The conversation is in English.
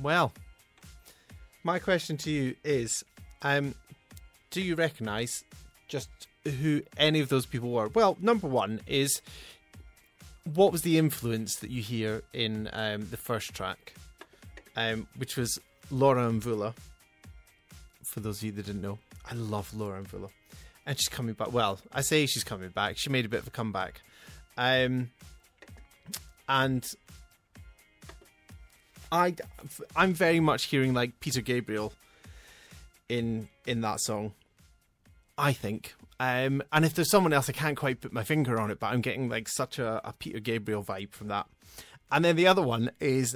Well, my question to you is, do you recognise just who any of those people were? Well, number one is, what was the influence that you hear in the first track, which was Laura Mvula. For those of you that didn't know, I love Laura Mvula. And she's coming back. Well, I say she's coming back. She made a bit of a comeback. And I'm very much hearing like Peter Gabriel in that song, I think. And if there's someone else, I can't quite put my finger on it, but I'm getting like such a Peter Gabriel vibe from that. And then the other one is